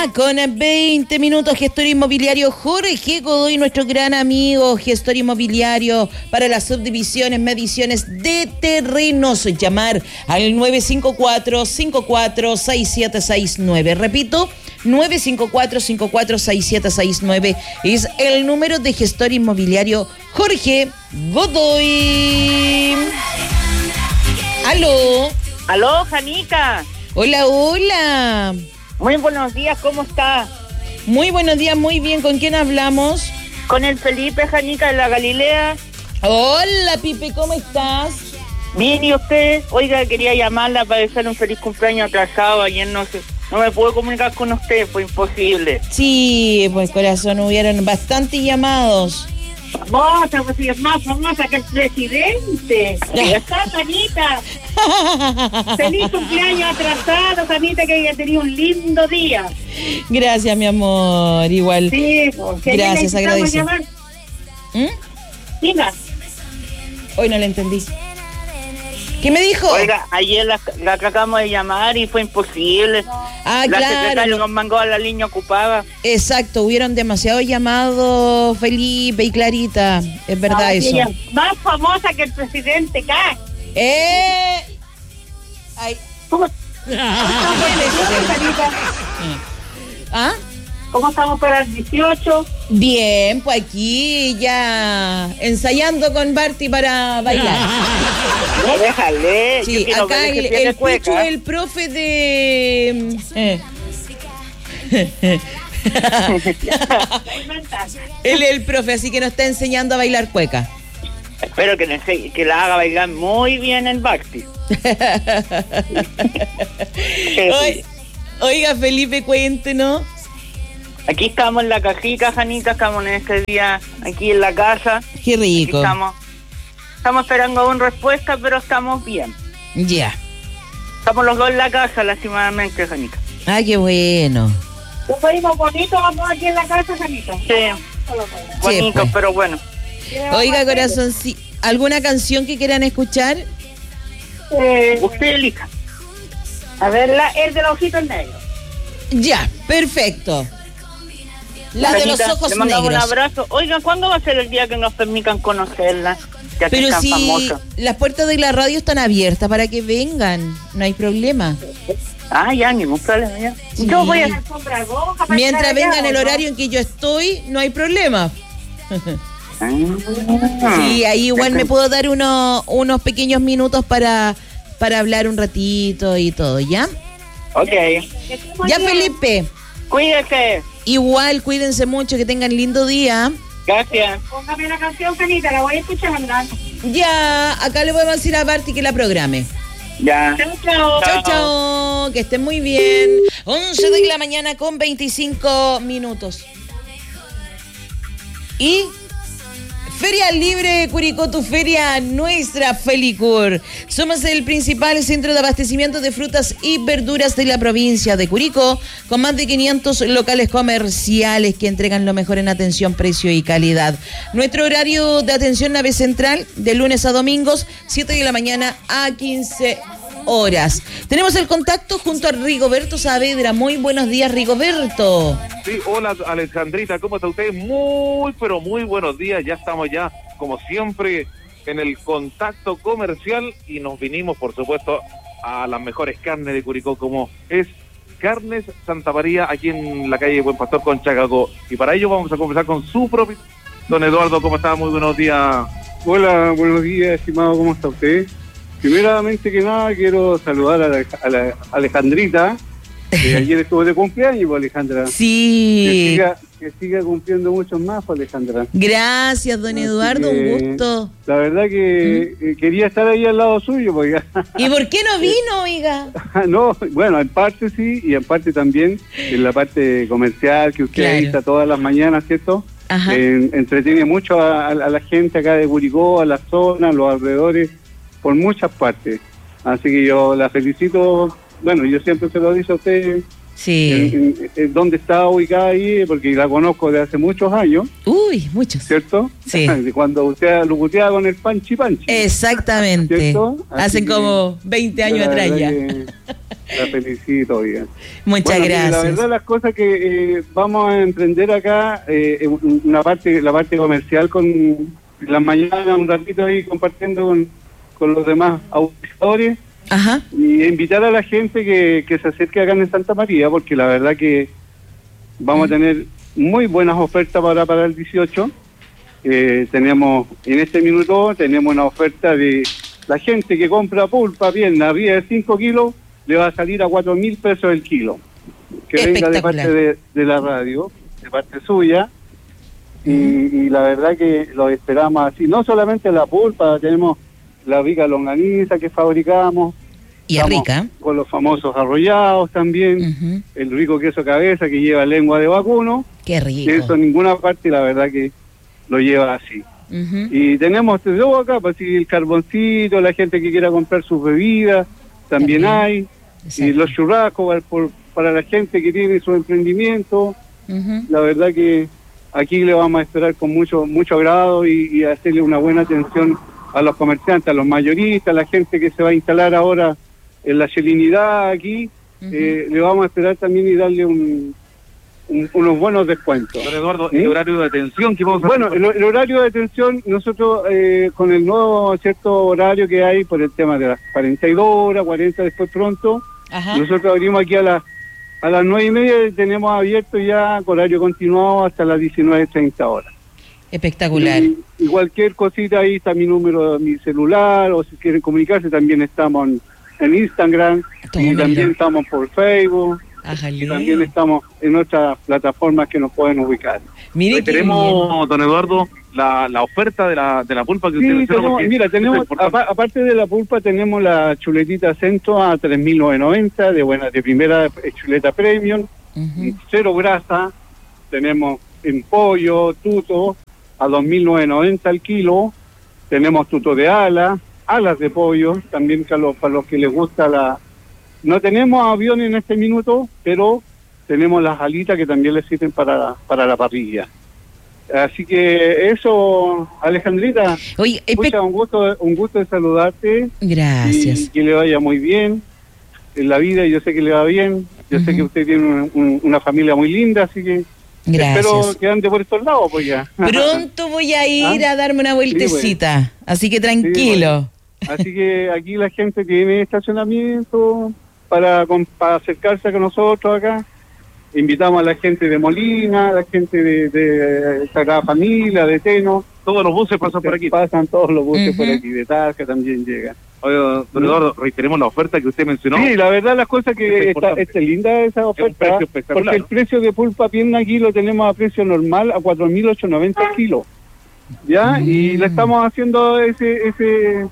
con 20 minutos, gestor inmobiliario Jorge Godoy, nuestro gran amigo, gestor inmobiliario para las subdivisiones, mediciones de terrenos. Llamar al 954-546769. Repito, 954-546769 es el número de gestor inmobiliario Jorge Godoy. Aló. Aló, Janica. Hola, hola. Muy buenos días, ¿cómo está? Muy buenos días, muy bien. ¿Con quién hablamos? Con el Felipe, Janica, de la Galilea. Hola, Pipe, ¿cómo estás? Bien, ¿y usted? Oiga, quería llamarla para desearle un feliz cumpleaños atrasado. Ayer no me pude comunicar con usted, fue imposible. Sí, pues corazón, hubieron bastantes llamados. Famosa, pues si es más famosa que el presidente. Está, Janita. Feliz cumpleaños atrasado, Janita, que haya tenido un lindo día. Gracias, mi amor, igual. Sí, porque gracias, agradezco. Diga. Hoy no le entendí. ¿Qué me dijo? Oiga, ayer la tratamos de llamar y fue imposible. Ah, la claro. secretaria nos mandó a la línea ocupada. Exacto, hubieron demasiados llamados, Felipe y Clarita. Es verdad eso. Ella, más famosa que el presidente K. Ay. ¿Cómo? ¿Ah? ¿Cómo estamos para el 18? Bien, pues aquí ya ensayando con Barty para bailar. No, déjale. Sí, acá el Pucho, el profe de... el profe, así que nos está enseñando a bailar cueca. Espero que la haga bailar muy bien el Barty. Oiga, Felipe, cuéntenos. Aquí estamos en la cajita, Janita, estamos en este día aquí en la casa. Qué rico. Estamos esperando aún respuesta, pero estamos bien. Ya. Estamos los dos en la casa, lastimadamente, Janita. Ah, qué bueno. ¿Nos pedimos bonito, vamos aquí en la casa, Janita? Sí. Bonito, pues. Pero bueno. Oiga, corazón, sí. ¿Alguna canción que quieran escuchar? Usted elija. A ver, el de los ojitos negros. Ya, perfecto. La de los ojos le mandamos negros. Un abrazo. Oigan, ¿cuándo va a ser el día que nos permitan conocerla? Ya que pero es tan si famosa. Las puertas de la radio están abiertas para que vengan, no hay problema. Ah, ya, ningún problema, ya. Sí. Yo voy a hacer comprar roja. Mientras venga en el horario en que yo estoy, no hay problema. Sí, ahí igual me puedo dar unos pequeños minutos para hablar un ratito y todo, ¿ya? Ok. Ya, Felipe. Cuídese. Igual, cuídense mucho, que tengan lindo día. Gracias. Póngame la canción, Felipe, la voy a escuchar andar. Ya, acá le voy a decir a Barty que la programe. Ya. Chao, chao. Que estén muy bien. 11 de la mañana con 25 minutos. Y... Feria Libre Curicó, tu feria, nuestra Felicur. Somos el principal centro de abastecimiento de frutas y verduras de la provincia de Curicó, con más de 500 locales comerciales que entregan lo mejor en atención, precio y calidad. Nuestro horario de atención nave central, de lunes a domingos, 7 de la mañana a 15 horas. Tenemos el contacto junto a Rigoberto Saavedra. Muy buenos días, Rigoberto. Sí, hola Alejandrita, ¿cómo está usted? Muy, pero muy buenos días. Ya estamos como siempre, en el contacto comercial y nos vinimos, por supuesto, a las mejores carnes de Curicó, como es Carnes Santa María, aquí en la calle Buen Pastor con Chacagó. Y para ello vamos a conversar con su propio don Eduardo. ¿Cómo está? Muy buenos días. Hola, buenos días, estimado, ¿cómo está usted? Primeramente que nada, quiero saludar a la Alejandrita, que ayer estuvo de cumpleaños, pues, Alejandra. Sí. Que siga cumpliendo muchos más, pues, Alejandra. Gracias, don Eduardo, un gusto. La verdad que quería estar ahí al lado suyo, pues. ¿Y por qué no vino, oiga? No, bueno, en parte sí, y en parte también, en la parte comercial, que usted ahí está todas las mañanas, ¿cierto? Entretiene mucho a la gente acá de Curicó, a la zona, a los alrededores, por muchas partes. Así que yo la felicito. Bueno, yo siempre se lo dice a usted. Sí. En dónde está ubicada ahí, porque la conozco de hace muchos años. Uy, muchos. ¿Cierto? Sí. Cuando usted lucuteaba con el Panchi Panchi. Exactamente. ¿Cierto? Hacen como 20 años atrás ya. La felicito, bien. Muchas gracias. La verdad, las cosas que vamos a emprender acá, la parte comercial con las mañanas, un ratito ahí compartiendo con los demás auditores. Ajá. Y invitar a la gente que se acerque acá en Santa María, porque la verdad que vamos a tener muy buenas ofertas para el 18. Tenemos, en este minuto, tenemos una oferta de la gente que compra pulpa, pierna, arriba de 5 kilos, le va a salir a 4.000 pesos el kilo. Que venga de parte de la radio, de parte suya. Y la verdad que lo esperamos así. No solamente la pulpa, tenemos la rica longaniza que fabricamos. Y es rica. Con los famosos arrollados también. El rico queso cabeza que lleva lengua de vacuno. Qué rico. Eso en ninguna parte, la verdad que lo lleva así. Y tenemos todo acá, pues sí, el carboncito, la gente que quiera comprar sus bebidas, también hay. Exacto. Y los churrascos para la gente que tiene su emprendimiento. La verdad que aquí le vamos a esperar con mucho agrado y hacerle una buena atención a los comerciantes, a los mayoristas, a la gente que se va a instalar ahora en la chelinidad aquí. Le vamos a esperar también y darle unos buenos descuentos. Don Eduardo, ¿el horario de atención que vamos a Bueno, el horario de atención, nosotros con el nuevo cierto horario que hay por el tema de las 42 horas, 40 después pronto, nosotros abrimos aquí a las 9:30 y tenemos abierto ya horario continuado hasta las 19:30 horas. Espectacular. Y cualquier cosita, ahí está mi número, mi celular, o si quieren comunicarse también estamos en Instagram, y también estamos por Facebook. Y también estamos en otras plataformas que nos pueden ubicar. Mire, tenemos, don Eduardo, la oferta de la pulpa que usted mencionó. Tenemos, aparte de la pulpa, tenemos la chuletita centro a 3.990, de primera chuleta premium, cero grasa. Tenemos en pollo, tuto, a 2.990 al kilo. Tenemos tuto de alas de pollo, también para los que les gusta la... No tenemos avión en este minuto, pero tenemos las alitas que también les sirven para la parrilla. Así que eso, Alejandrita. Oye, un gusto de saludarte. Gracias. Y que le vaya muy bien en la vida. Yo sé que le va bien. Yo sé que usted tiene una familia muy linda, así que gracias. Espero que ande por estos lados, pues ya. Pronto voy a ir a darme una vueltecita, sí, pues. Así que tranquilo. Sí, pues. Así que aquí la gente tiene estacionamiento para acercarse con nosotros acá. Invitamos a la gente de Molina, a la gente de Sagrada Familia, de Teno. Todos los buses pasan por aquí. Pasan todos los buses por aquí, de Talca también llegan. Oye, don Eduardo, reiteremos la oferta que usted mencionó. Sí, la verdad las cosas que está linda esa oferta, porque el precio de pulpa pierna aquí lo tenemos a precio normal a 4.890 el kilo. ¿Ya? Y le estamos haciendo ese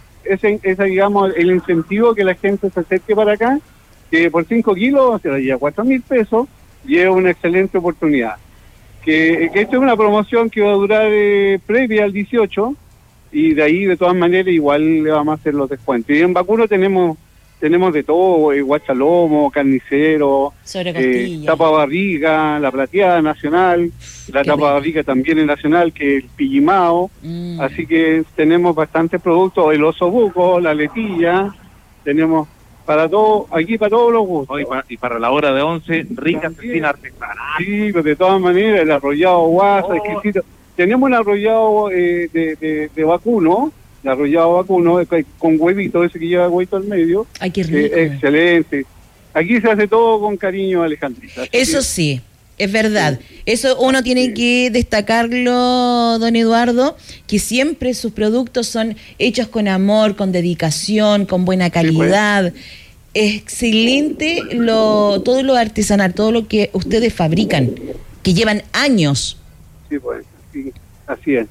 digamos, el incentivo que la gente se acerque para acá, que por 5 kilos se la lleva 4.000 pesos y es una excelente oportunidad. Que esta es una promoción que va a durar previa al 18 y de ahí de todas maneras igual le vamos a hacer los descuentos. Y en vacuno tenemos de todo, guachalomo, carnicero, tapa barriga, la plateada nacional, la tapa barriga también es nacional, que es el pillimao. Así que tenemos bastantes productos, el oso buco, la letilla, tenemos para todo, aquí para todos los gustos. Y para la hora de 11, rica cecina artesanal. Sí, pero de todas maneras, el arrollado guasa, exquisito. Tenemos un arrollado de vacuno, el arrollado vacuno con huevito, ese que lleva huevito al medio. Ay, qué rico. Excelente. Aquí se hace todo con cariño, Alejandrita. Eso sí, es verdad. Eso uno tiene que destacarlo, don Eduardo, que siempre sus productos son hechos con amor, con dedicación, con buena calidad. Sí, pues. Excelente todo lo artesanal, todo lo que ustedes fabrican, que llevan años. Sí, pues, sí, así es.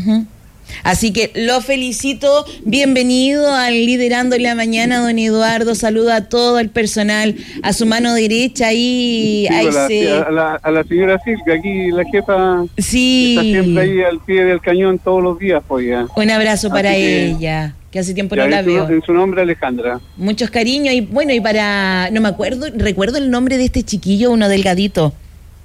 Así que lo felicito, bienvenido al Liderando en la Mañana, don Eduardo, saluda a todo el personal, a su mano derecha ahí, sí, a la señora Silvia, aquí la jefa, sí, está siempre ahí al pie del cañón todos los días, pues ya. Un abrazo para ella, que hace tiempo no la veo. En su nombre, Alejandra. Muchos cariños, y bueno, y no me acuerdo, recuerdo el nombre de este chiquillo, uno delgadito.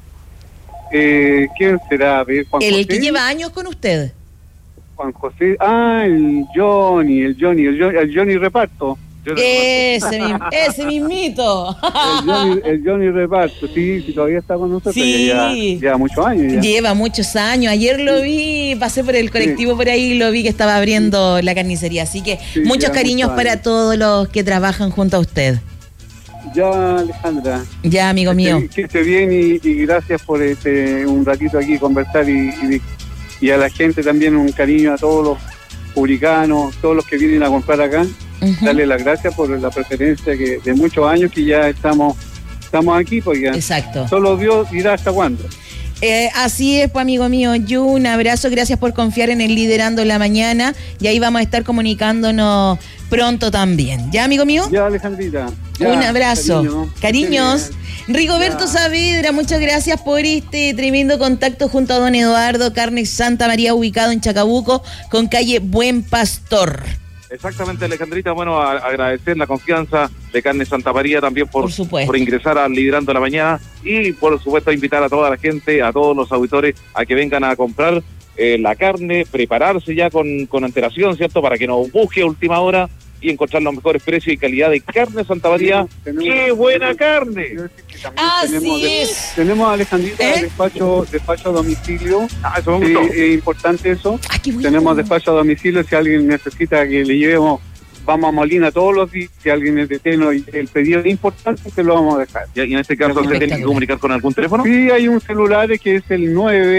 ¿Quién será? ¿Juan José? El que lleva años con usted. Juan José, el Johnny Reparto. Ese mismito. El Johnny Reparto, sí, todavía está con nosotros. Sí. Lleva muchos años. Ya. Lleva muchos años. Ayer lo vi, pasé por el colectivo por ahí y lo vi que estaba abriendo la carnicería. Así que muchos cariños para todos los que trabajan junto a usted. Ya, Alejandra. Ya, amigo mío. Que esté bien y gracias por un ratito aquí conversar y a la gente también un cariño a todos los publicanos, todos los que vienen a comprar acá. Darle las gracias por la preferencia que de muchos años que ya estamos aquí, porque exacto. Solo Dios dirá hasta cuándo. Así es, pues, amigo mío. Yo un abrazo, gracias por confiar en el Liderando en la Mañana y ahí vamos a estar comunicándonos pronto también. ¿Ya, amigo mío? Ya, Alejandrita. Ya, un abrazo. Cariños. Rigoberto Saavedra, muchas gracias por este tremendo contacto junto a don Eduardo. Carnes Santa María, ubicado en Chacabuco, con calle Buen Pastor. Exactamente, Alejandrita. Bueno, agradecer la confianza de Carnes Santa María también por ingresar al Liderando la Mañana y por supuesto invitar a toda la gente, a todos los auditores a que vengan a comprar la carne, prepararse ya con antelación, ¿cierto? Para que nos busque a última hora y encontrar los mejores precios y calidad de Carne Santa María. ¡Qué buena carne! Tenemos, Alejandrita, despacho a domicilio. Eso me gustó. Es importante eso. Tenemos despacho a domicilio. Si alguien necesita que le llevemos, vamos a Molina todos los días. Si alguien es de Teno y el pedido es importante, se lo vamos a dejar. ¿Y en este caso se tiene que comunicar con algún teléfono? Sí, hay un celular que es el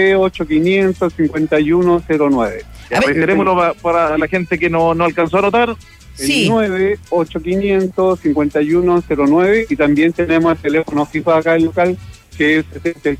98500-5109. Reiterémoslo para la gente que no alcanzó a anotar. El 98500-5109 y también tenemos el teléfono fijo acá en local que es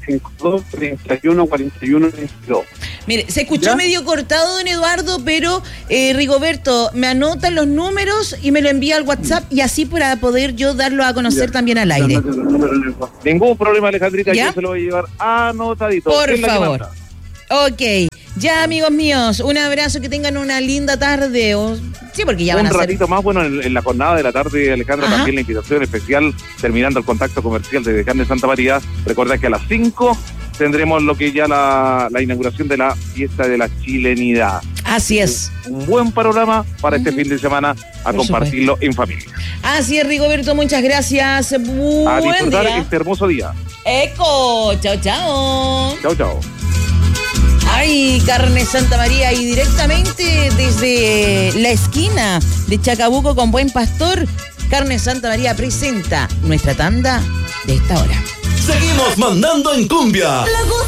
752-3141-22. Mire, se escuchó medio cortado, don Eduardo, pero Rigoberto, me anotan los números y me lo envía al WhatsApp y así para poder yo darlo a conocer también al aire. Ningún problema, Alejandrita, yo se lo voy a llevar anotadito. Por favor. Ok. Ya, amigos míos, un abrazo, que tengan una linda tarde. Sí, porque ya van a ser... Un ratito más, bueno, en la jornada de la tarde, Alejandra, también la invitación especial, terminando el contacto comercial de Carne Santa María. Recordad que a las 5 tendremos lo que ya la inauguración de la fiesta de la chilenidad. Así es. Un buen panorama para este fin de semana a compartirlo en familia. Así es, Rigoberto, muchas gracias. A disfrutar este hermoso día. Eco, chao, chao. Chao, chao. Ay, Carne Santa María, y directamente desde la esquina de Chacabuco con Buen Pastor, Carne Santa María presenta nuestra tanda de esta hora. Seguimos mandando en cumbia.